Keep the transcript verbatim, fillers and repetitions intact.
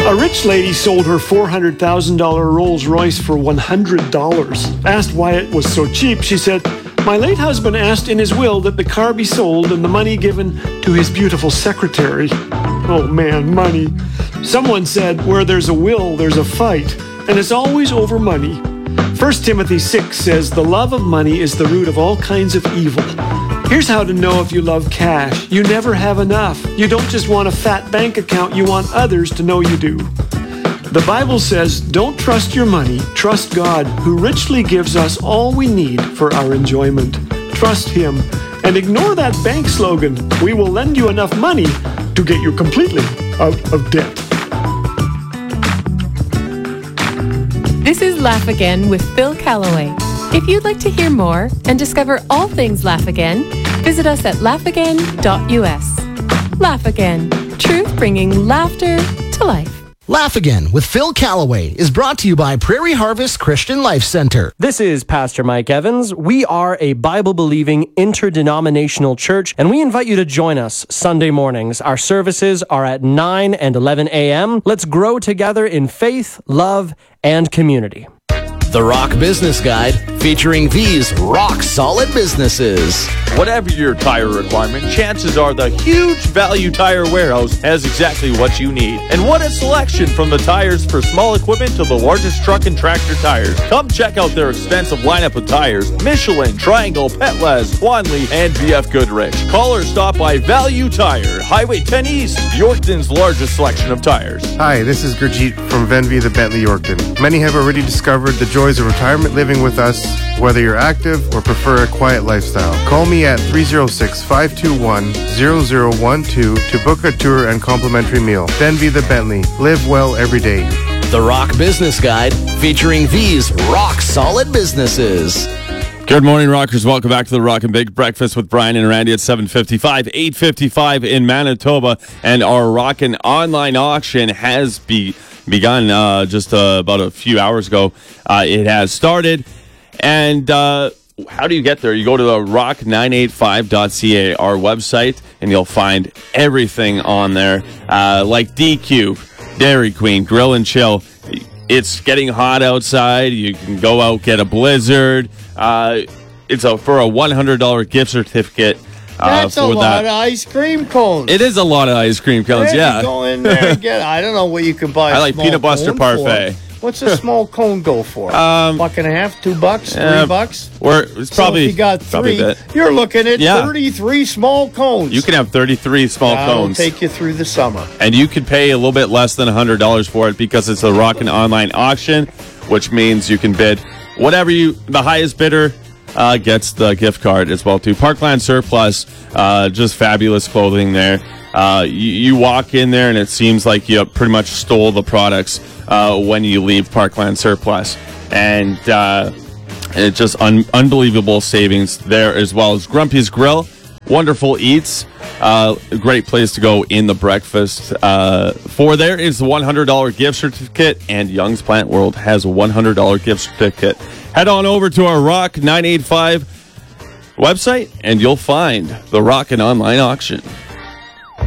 A rich lady sold her four hundred thousand dollars Rolls Royce for one hundred dollars. Asked why it was so cheap, she said, "My late husband asked in his will that the car be sold and the money given to his beautiful secretary." Oh man, money. Someone said, "Where there's a will, there's a fight, and it's always over money." First Timothy six says, "The love of money is the root of all kinds of evil." Here's how to know if you love cash. You never have enough. You don't just want a fat bank account, you want others to know you do. The Bible says, "Don't trust your money, trust God, who richly gives us all we need for our enjoyment." Trust Him. And ignore that bank slogan, "We will lend you enough money to get you completely out of debt." This is Laugh Again with Phil Callaway. If you'd like to hear more and discover all things Laugh Again, visit us at laugh again dot u s. Laugh Again, truth bringing laughter to life. Laugh Again with Phil Callaway is brought to you by Prairie Harvest Christian Life Center. This is Pastor Mike Evans. We are a Bible-believing interdenominational church, and we invite you to join us Sunday mornings. Our services are at nine and eleven a.m. Let's grow together in faith, love, and community. The Rock Business Guide, featuring these rock-solid businesses. Whatever your tire requirement, chances are the huge Value Tire Warehouse has exactly what you need. And what a selection, from the tires for small equipment to the largest truck and tractor tires. Come check out their extensive lineup of tires: Michelin, Triangle, Petlez, Wanley, and B F Goodrich. Call or stop by Value Tire, Highway ten East, Yorkton's largest selection of tires. Hi, this is Gurjeet from Venvy the Bentley Yorkton. Many have already discovered the joys of retirement living with us, whether you're active or prefer a quiet lifestyle. Call me at three oh six, five two one, zero zero one two to book a tour and complimentary meal. Venvy the Bentley. Live well every day. The Rock Business Guide, featuring these rock-solid businesses. Good morning, Rockers. Welcome back to the Rock and Big Breakfast with Brian and Randy at seven fifty-five, eight fifty-five in Manitoba. And our Rockin' online auction has be, begun uh, just uh, about a few hours ago. Uh, it has started. And uh, how do you get there? You go to the rock nine eighty-five dot c a, our website, and you'll find everything on there, uh, like D-Cube, Dairy Queen, Grill and Chill. It's getting hot outside. You can go out, get a Blizzard. Uh, it's a, for a one hundred dollars gift certificate. Uh, That's for a lot that. of ice cream cones. It is a lot of ice cream cones, yeah. yeah. Go in there and get, I don't know what you can buy. I a like small peanut butter cone parfait. for. What's a small cone go for? Um, buck and a half, two bucks, uh, three bucks? Or it's So probably if you got probably three, a bit. you're looking at Yeah. thirty-three small cones. You can have thirty-three small That'll cones. take you through the summer. And you could pay a little bit less than one hundred dollars for it because it's a Rockin' online auction, which means you can bid whatever you, the highest bidder uh, gets the gift card as well too. Parkland Surplus, uh, just fabulous clothing there. Uh, you, you walk in there and it seems like you pretty much stole the products uh, when you leave Parkland Surplus. And uh, it's just un- unbelievable savings there, as well as Grumpy's Grill. Wonderful eats. Uh, a great place to go in the breakfast. Uh, for there is the one hundred dollars gift certificate, and Young's Plant World has a one hundred dollars gift certificate. Head on over to our Rock nine eighty-five website, and you'll find the Rockin' online auction.